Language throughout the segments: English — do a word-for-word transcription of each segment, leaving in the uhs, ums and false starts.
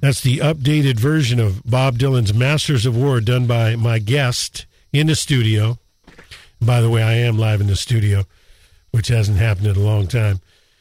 That's the updated version of Bob Dylan's Masters of War done by my guest in the studio. By the way, I am live in the studio, which hasn't happened in a long time.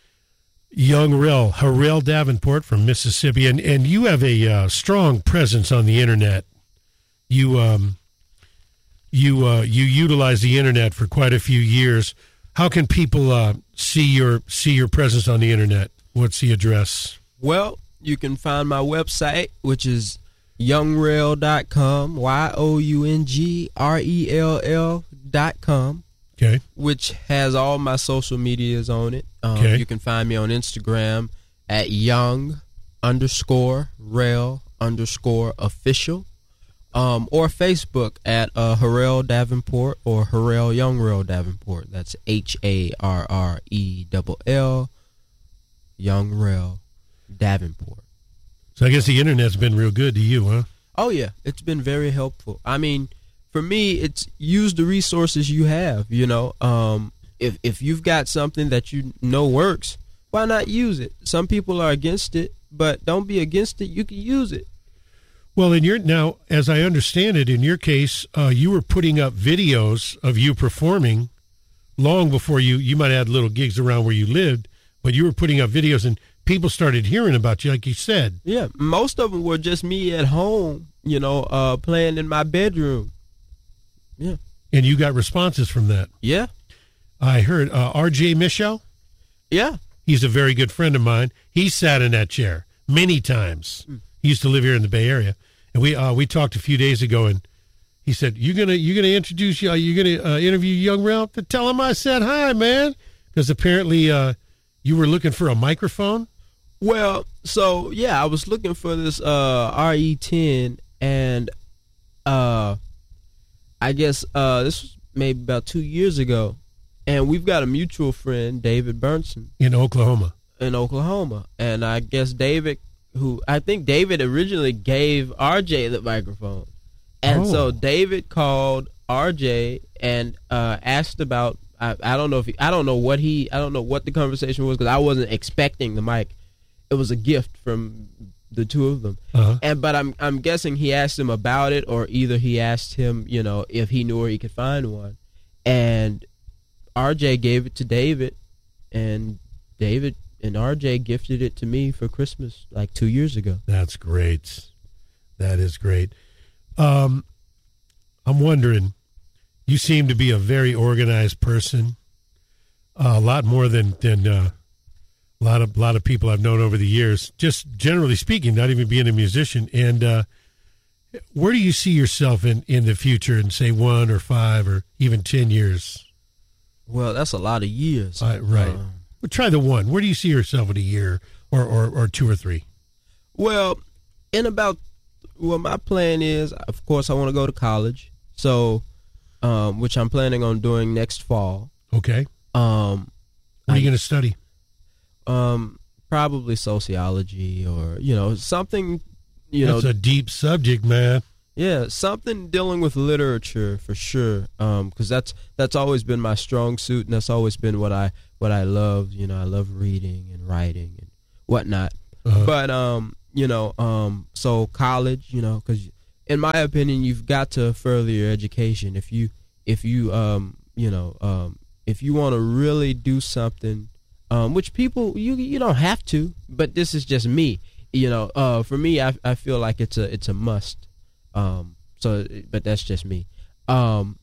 Young Rel, Harrell Davenport from Mississippi, and, and you have a uh, strong presence on the internet. You um, you uh, you utilize the internet for quite a few years. How can people uh, see your see your presence on the internet? What's the address? Well, you can find my website, which is young rel dot com, Y O U N G R E L L dot com. Okay. Which has all my social medias on it. Um, okay. You can find me on Instagram at young underscore rel underscore official, um, or Facebook at uh, Harrell Davenport or Harrell Young Rel Davenport. That's H A R R E L L Young Rel Davenport. So I guess the internet's been real good to you, huh? Oh yeah, it's been very helpful. I mean, for me, it's use the resources you have. You know, um, if if you've got something that you know works, why not use it? Some people are against it, but don't be against it. You can use it. Well, in your now, as I understand it, in your case, uh, you were putting up videos of you performing long before you. You might have had little gigs around where you lived, but you were putting up videos, and people started hearing about you, like you said. Yeah, most of them were just me at home, you know, uh, playing in my bedroom. Yeah. And you got responses from that. Yeah. I heard uh, R J Michel. Yeah. He's a very good friend of mine. He sat in that chair many times. Mm. He used to live here in the Bay Area. And we uh, we talked a few days ago, and he said, "You gonna you gonna introduce uh, you gonna uh, interview Young Rel? To tell him I said hi, man." Because apparently uh, you were looking for a microphone. Well, so yeah, I was looking for this uh, R E ten, and uh, I guess uh, this was maybe about two years ago, and we've got a mutual friend, David Burnson, in Oklahoma. In Oklahoma, and I guess David, who I think David originally gave R J the microphone, and oh. so David called R J and uh, asked about. I, I don't know if he, I don't know what he I don't know what the conversation was, because I wasn't expecting the mic. It was a gift from the two of them, uh-huh. and but I'm I'm guessing he asked him about it, or either he asked him, you know, if he knew where he could find one, and R J gave it to David, and David and R J gifted it to me for Christmas like two years ago. That's great. That is great. Um, I'm wondering, you seem to be a very organized person, uh, a lot more than than. Uh, A lot of lot of people I've known over the years, just generally speaking, not even being a musician. And uh, where do you see yourself in, in the future in, say, one or five or even ten years? Well, that's a lot of years. Uh, right. Um, well, try the one. Where do you see yourself in a year or, or, or two or three? Well, in about, well, my plan is, of course, I want to go to college, so, um, which I'm planning on doing next fall. Okay. Um, what are you going to study? Um, probably sociology, or, you know, something, you know. That's a deep subject, man. Yeah, something dealing with literature for sure. Um, because that's that's always been my strong suit, and that's always been what I what I love. You know, I love reading and writing and whatnot. Uh-huh. But um, you know, um, so college, you know, because in my opinion, you've got to further your education. If you if you um, you know, um, if you want to really do something. Um, which people, you you don't have to, but this is just me. You know, uh, for me, I I feel like it's a it's a must. Um, so, but that's just me. Um,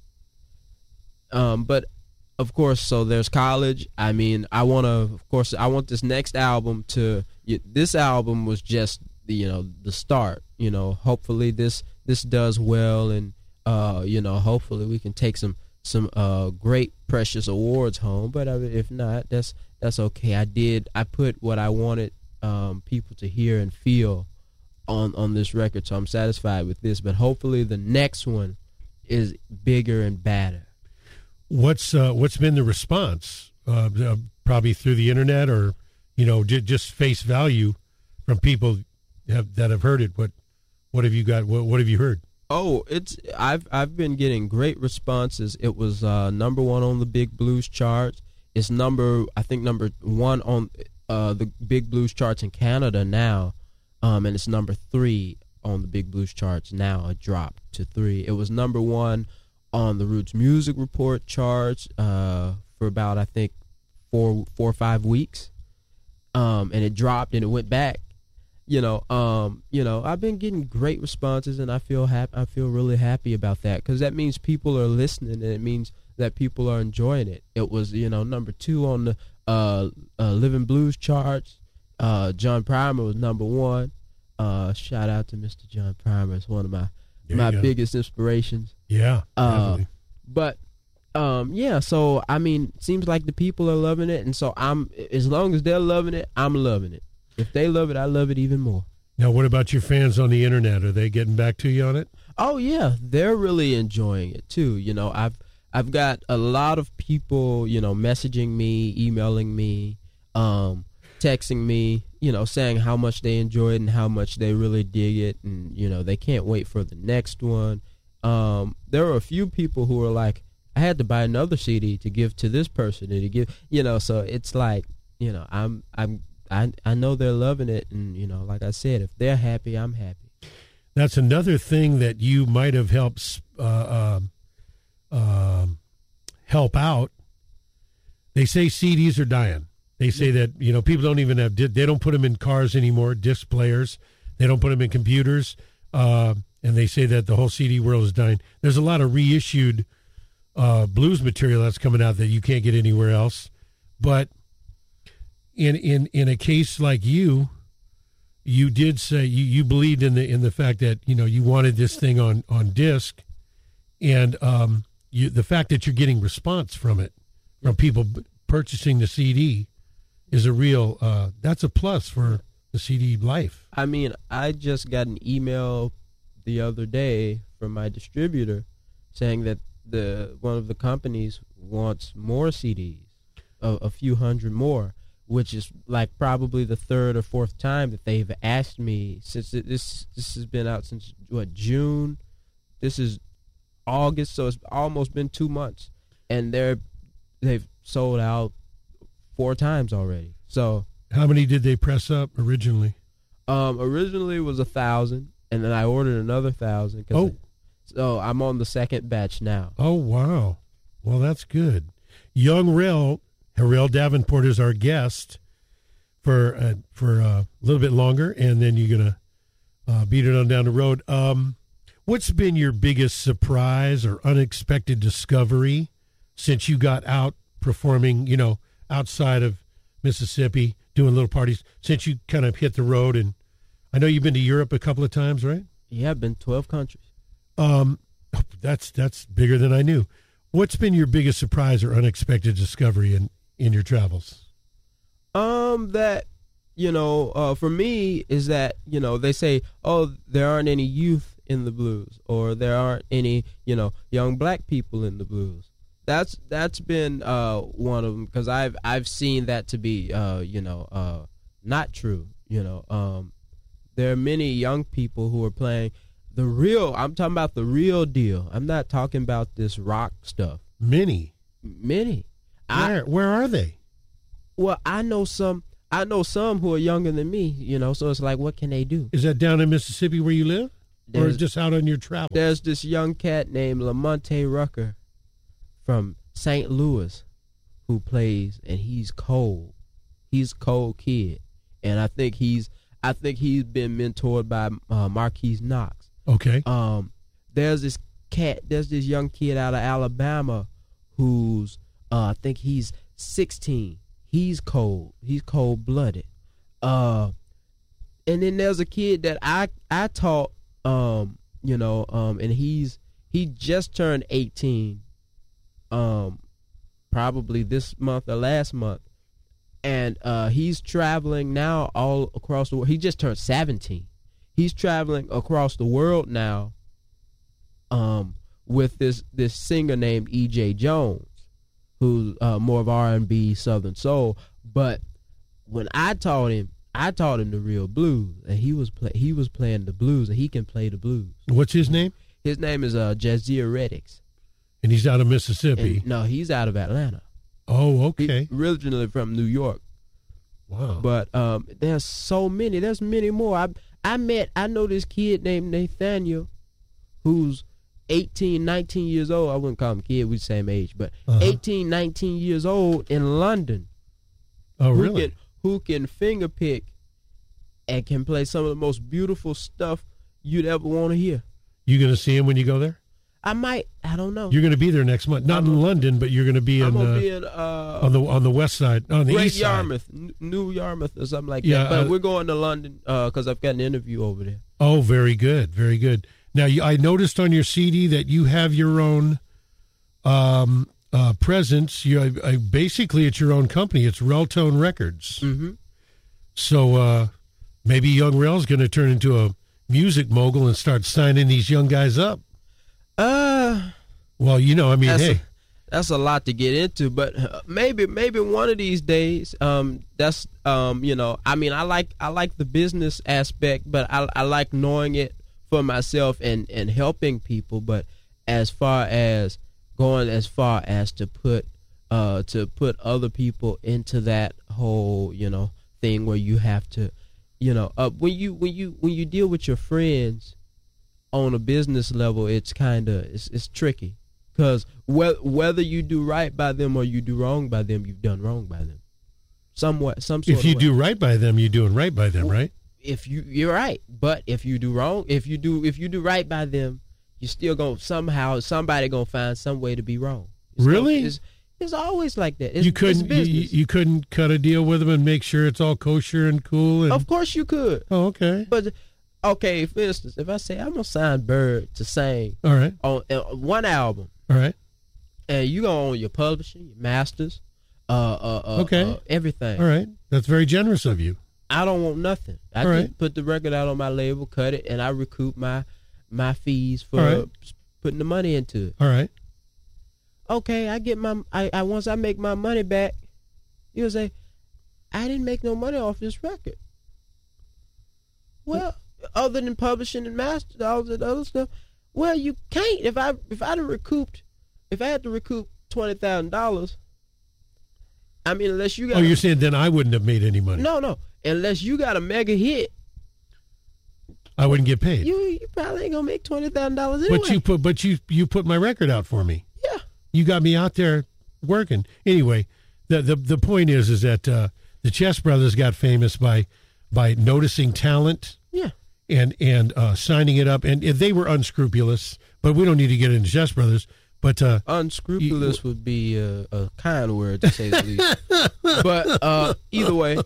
um, but of course, so there's college. I mean, I want to, of course, I want this next album to. This album was just the, you know, the start. You know, hopefully this this does well, and uh, you know, hopefully we can take some some uh great precious awards home. But if not, that's. That's okay. I did. I put what I wanted um, people to hear and feel on on this record, so I'm satisfied with this. But hopefully, the next one is bigger and badder. What's uh, what's been the response? Uh, uh, probably through the internet, or you know, j- just face value from people have, that have heard it. What what have you got? What, what have you heard? Oh, it's I've I've been getting great responses. It was uh, number one on the Big Blues charts. It's number, I think, number one on uh, the Big Blues charts in Canada now. um, and it's number three on the Big Blues charts now. It dropped to three. It was number one on the Roots Music Report charts uh, for about, I think, four, four or five weeks, um, and it dropped and it went back. You know, um, you know, I've been getting great responses, and I feel happy. I feel really happy about that, because that means people are listening, and it means that people are enjoying it. It was, you know, number two on the uh, uh, Living Blues charts. Uh, John Primer was number one. Uh, shout out to Mister John Primer. It's one of my There my you go. biggest inspirations. Yeah, Uh, definitely. But um, yeah, so I mean, seems like the people are loving it, and so I'm as long as they're loving it, I'm loving it. If they love it, I love it even more. Now, what about your fans on the internet? Are they getting back to you on it? Oh yeah, they're really enjoying it too. You know, I've I've got a lot of people, you know, messaging me, emailing me, um, texting me, you know, saying how much they enjoy it and how much they really dig it, and you know, they can't wait for the next one. Um, there are a few people who are like, I had to buy another C D to give to this person and to give, you know, so it's like, you know, I'm I'm I I know they're loving it, and you know, like I said, if they're happy, I'm happy. That's another thing that you might have helped uh, um, um, help out. They say C Ds are dying. They say that, you know, people don't even have, they don't put them in cars anymore, disc players. They don't put them in computers. Uh, and they say that the whole C D world is dying. There's a lot of reissued uh, blues material that's coming out that you can't get anywhere else. But in in in a case like you, you did say you, you believed in the in the fact that, you know, you wanted this thing on on disc, and um, you, the fact that you're getting response from it, from people b- purchasing the C D, is a real uh, that's a plus for the C D life. I mean, I just got an email the other day from my distributor saying that the one of the companies wants more C Ds, a, a few hundred more, which is like probably the third or fourth time that they've asked me since it, this this has been out since what, June. This is August, so it's almost been two months, and they're they've sold out four times already. So How many did they press up originally? um, originally it was a thousand, and then I ordered another thousand. Oh. So I'm on the second batch now. Oh, wow. Well, that's good. Young Rel, Harrell Davenport is our guest for uh, for uh, a little bit longer, and then you're going to uh, beat it on down the road. Um, what's been your biggest surprise or unexpected discovery since you got out performing, you know, outside of Mississippi, doing little parties, since you kind of hit the road? And I know you've been to Europe a couple of times, right? Yeah, I've been twelve countries. Um, that's that's bigger than I knew. What's been your biggest surprise or unexpected discovery in, in your travels? Um, that, you know, uh, for me is that, you know, they say, oh, there aren't any youth in the blues, or there aren't any, you know, young black people in the blues. That's that's been uh one of them, because I've I've seen that to be uh you know uh not true. You know, um, there are many young people who are playing the real. I'm talking about the real deal. I'm not talking about this rock stuff. Many. Many. Where I, where are they? well, I know some. I know some who are younger than me. You know, so it's like, what can they do? Is that down in Mississippi where you live, or There's- just out on your travels? There's this young cat named Lamonte Rucker from Saint Louis who plays, and he's cold. He's a cold kid, and I think he's I think he's been mentored by uh, Marquise Knox. Okay. Um, there's this cat. There's this young kid out of Alabama who's uh, I think he's sixteen. He's cold. He's cold blooded. Uh, and then there's a kid that I I taught. Um, you know, um, and he's he just turned eighteen. Um, probably this month or last month, and uh, he's traveling now all across the world. He just turned seventeen. He's traveling across the world now. Um, with this this singer named E J Jones, who's uh, more of R and B, Southern soul. But when I taught him, I taught him the real blues, and he was play, he was playing the blues, and he can play the blues. What's his name? His name is uh, Jazir Reddix. And he's out of Mississippi. And, no, he's out of Atlanta. Oh, okay. He, originally from New York. Wow. But um, there's so many. There's many more. I I met, I know this kid named Nathaniel, who's eighteen, nineteen years old. I wouldn't call him a kid, we're the same age, but uh-huh. eighteen, nineteen years old in London. Oh, who really? Can, who can finger pick and can play some of the most beautiful stuff you'd ever want to hear. You going to see him when you go there? I might. I don't know. You're going to be there next month. Not I'm in a, London, but you're going to be I'm in, gonna uh, be in uh, on the on the west side, on the Great east Yarmouth, side. N- New Yarmouth or something like yeah, that. But uh, we're going to London because uh, I've got an interview over there. Oh, very good, very good. Now, you, I noticed on your C D that you have your own um, uh, presence. You uh, basically it's your own company. It's Reltone Records. Mm-hmm. So uh, maybe Young Rel's going to turn into a music mogul and start signing these young guys up. Uh. Well, you know, I mean, that's hey, a, that's a lot to get into, but uh, maybe, maybe one of these days, um, that's, um, you know, I mean, I like, I like the business aspect, but I, I like knowing it for myself and, and helping people. But as far as going as far as to put, uh, to put other people into that whole, you know, thing where you have to, you know, uh, when you, when you, when you deal with your friends on a business level, it's kind of, it's, it's tricky. Because whether you do right by them or you do wrong by them, you've done wrong by them. Somewhat, some sort if you of way. do right by them, you're doing right by them, right? If you you're right, but if you do wrong, if you do if you do right by them, you're still gonna somehow somebody gonna find some way to be wrong. It's really? Gonna, it's, it's always like that. It's, you couldn't it's you, you couldn't cut a deal with them and make sure it's all kosher and cool. And... Of course you could. Oh, okay. But okay, for instance, if I say I'm gonna sign Bird to sing, all right, on uh, one album. All right. And you go on your publishing, your masters, uh, uh, uh, okay. uh, everything. All right. That's very generous of you. I don't want nothing. I All just right. put the record out on my label, cut it, and I recoup my my fees for right. putting the money into it. All right. Okay, I get my I, I once I make my money back, you'll say, I didn't make no money off this record. Well, other than publishing and masters, all that other stuff. Well, you can't. If I if I'd have recouped, if I had to recoup twenty thousand dollars, I mean, unless you got. Oh, you're saying then I wouldn't have made any money? No, no. Unless you got a mega hit, I wouldn't get paid. You you probably ain't gonna make twenty thousand dollars anyway. But you put but you you put my record out for me. Yeah. You got me out there working. Anyway, the the the point is is that uh, the Chess Brothers got famous by by noticing talent. Yeah. And and uh, signing it up, and, and they were unscrupulous. But we don't need to get into Chess Brothers. But uh, unscrupulous you, would be a, a kind word to say the least. But uh, either way.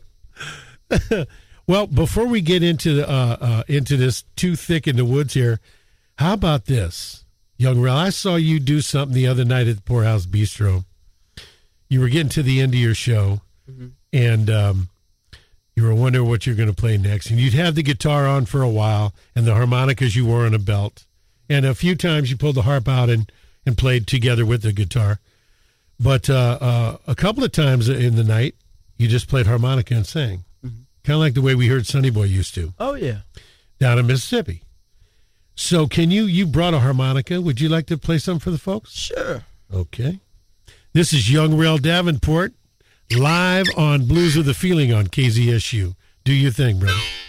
Well, before we get into the, uh, uh, into this too thick in the woods here, how about this, Young Rel? I saw you do something the other night at the Poorhouse Bistro. You were getting to the end of your show, mm-hmm. and um, you were wondering what you're going to play next. And you'd have the guitar on for a while, and the harmonicas you wore on a belt. And a few times you pulled the harp out and, and played together with the guitar. But uh, uh, a couple of times in the night, you just played harmonica and sang. Mm-hmm. Kind of like the way we heard Sonny Boy used to. Oh, yeah. Down in Mississippi. So can you, you brought a harmonica. Would you like to play something for the folks? Sure. Okay. This is Young Rel Davenport, live on Blues with a Feeling on K Z S U. Do your thing, brother.